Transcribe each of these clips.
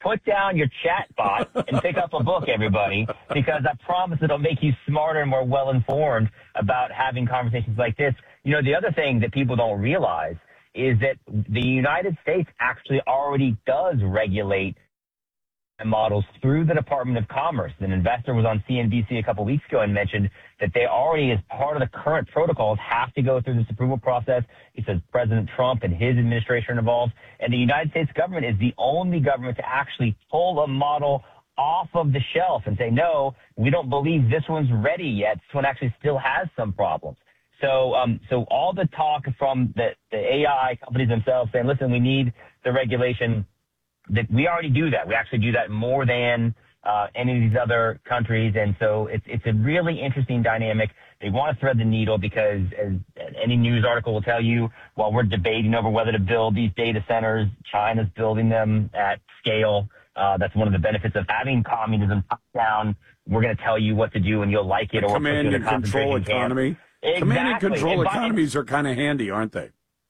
put down your chat bot and pick up a book, everybody, because I promise it'll make you smarter and more well-informed about having conversations like this. You know, the other thing that people don't realize is that the United States actually already does regulate models through the Department of Commerce. An investor was on CNBC a couple weeks ago and mentioned that they already, as part of the current protocols, have to go through this approval process. He says President Trump and his administration are involved. And the United States government is the only government to actually pull a model off of the shelf and say, no, we don't believe this one's ready yet. This one actually still has some problems. So all the talk from the AI companies themselves saying, listen, we need the regulation, that we already do that. We actually do that more than any of these other countries. And so it's a really interesting dynamic. They want to thread the needle because, as any news article will tell you, while we're debating over whether to build these data centers, China's building them at scale. That's one of the benefits of having communism top down. We're going to tell you what to do and you'll like it. Or command and control economy. Exactly. Command and control economies are kind of handy, aren't they?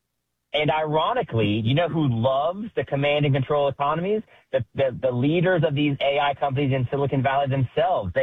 And ironically, you know who loves the command and control economies? The leaders of these AI companies in Silicon Valley themselves.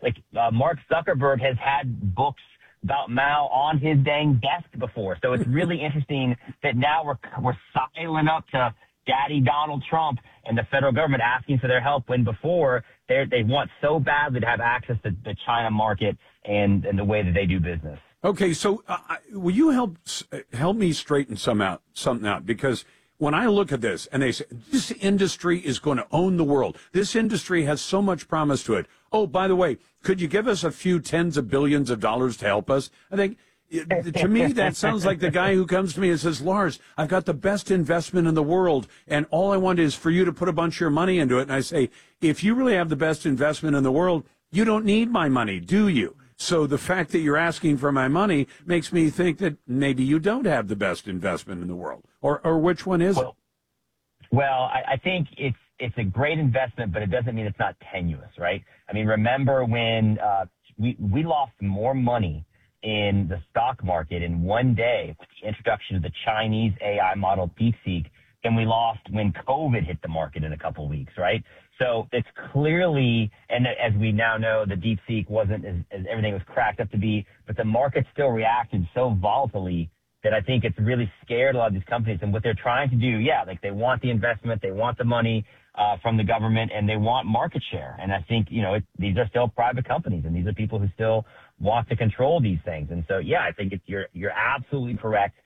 Mark Zuckerberg has had books about Mao on his dang desk before. So it's really interesting that now we're silent up to Daddy Donald Trump and the federal government asking for their help, when before they want so badly to have access to the China market and the way that they do business. Okay, so will you help me straighten something out? Because when I look at this and they say this industry is going to own the world, this industry has so much promise to it. Oh, by the way, could you give us a few tens of billions of dollars to help us? I think, to me, that sounds like the guy who comes to me and says, Lars, I've got the best investment in the world, and all I want is for you to put a bunch of your money into it. And I say, if you really have the best investment in the world, you don't need my money, do you? So the fact that you're asking for my money makes me think that maybe you don't have the best investment in the world. Or which one is it? Well, I think it's a great investment, but it doesn't mean it's not tenuous, right? I mean, remember when we lost more money in the stock market in one day with the introduction of the Chinese AI model DeepSeek than we lost when COVID hit the market in a couple of weeks, right? So it's clearly, and as we now know, the DeepSeek wasn't as everything was cracked up to be, but the market still reacted so volatilely that I think it's really scared a lot of these companies. And what they're trying to do, they want the investment, they want the money from the government, and they want market share. And I think, these are still private companies, and these are people who still want to control these things. And so, I think you're absolutely correct.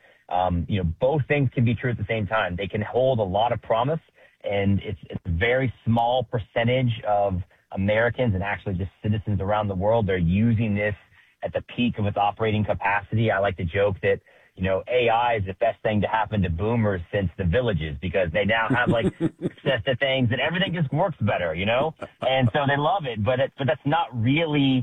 Both things can be true at the same time. They can hold a lot of promise, and it's a very small percentage of Americans and actually just citizens around the world. They're using this at the peak of its operating capacity. I like to joke that, AI is the best thing to happen to boomers since the Villages, because they now have access to things and everything just works better, and so they love it. But that's not really,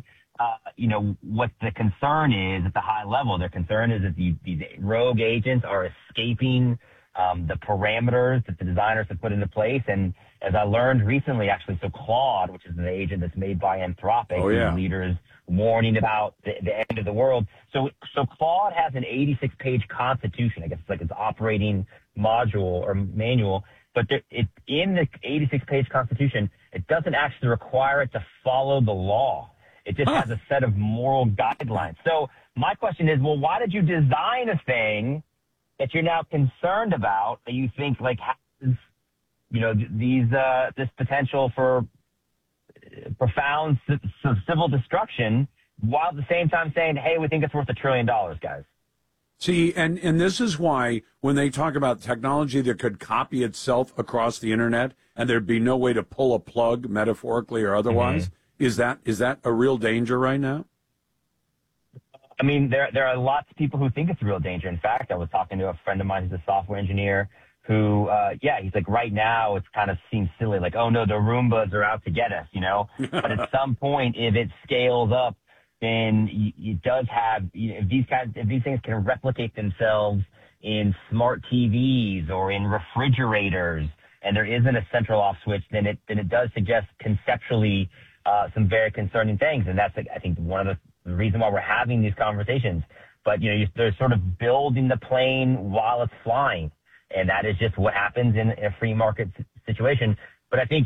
what the concern is at the high level. Their concern is that these rogue agents are escaping the parameters that the designers have put into place. And as I learned recently, actually, so Claude, which is an agent that's made by Anthropic, the leaders warning about the end of the world. So Claude has an 86-page constitution. I guess it's like its operating module or manual. But in the 86-page constitution, it doesn't actually require it to follow the law. It just has a set of moral guidelines. So my question is, well, why did you design a thing that you're now concerned about, that you think has, this potential for profound civil destruction, while at the same time saying, hey, we think it's worth $1 trillion, guys? See, and this is why when they talk about technology that could copy itself across the internet and there'd be no way to pull a plug, metaphorically or otherwise, is that a real danger right now? I mean, there are lots of people who think it's a real danger. In fact, I was talking to a friend of mine who's a software engineer who, he's like, right now it kind of seems silly, like, oh no, the Roombas are out to get us, But at some point, if it scales up, then it does have, if these things can replicate themselves in smart TVs or in refrigerators, and there isn't a central off switch, then it does suggest conceptually some very concerning things. And that's, I think, one of the reason why we're having these conversations. But, they're sort of building the plane while it's flying. And that is just what happens in a free market situation. But I think